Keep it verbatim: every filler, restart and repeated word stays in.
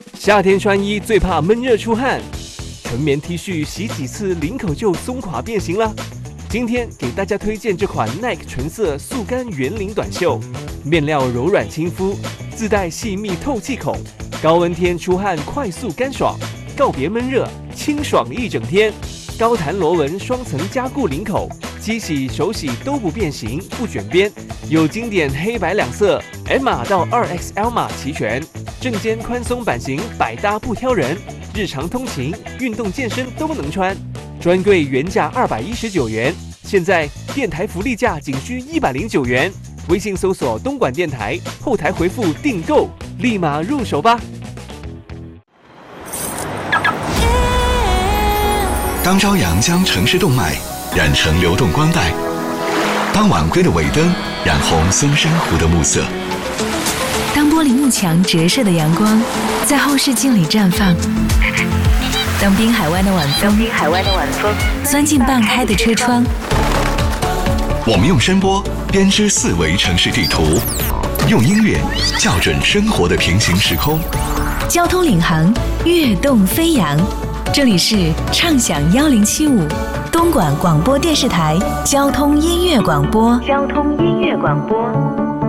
夏天穿衣最怕闷热出汗，纯棉 T 恤洗几次领口就松垮变形了。今天给大家推荐这款 Nike 纯色速干圆领短袖，面料柔软亲肤，自带细密透气孔，高温天出汗快速干爽，告别闷热，清爽一整天。高弹螺纹双层加固领口，机洗手洗都不变形不卷边，有经典黑白两色 M 码到 二 X L 码齐全，正肩宽松版型百搭不挑人，日常通勤、运动健身都能穿。专柜原价二百一十九元，现在电台福利价仅需一百零九元。微信搜索东莞电台，后台回复订购，立马入手吧。 当朝阳将城市动脉染成流动光带，当晚归的尾灯染红松山湖的暮色， 当玻璃幕墙折射的阳光在后视镜里绽放，当滨海湾的晚风，滨海湾的晚风钻进半开的车窗， 我们用声波编织四维城市地图，用音乐校准生活的平行时空。 交通领航，跃动飞扬。这里是畅享幺零七五东莞广播电视台交通音乐广播，交通音乐广播。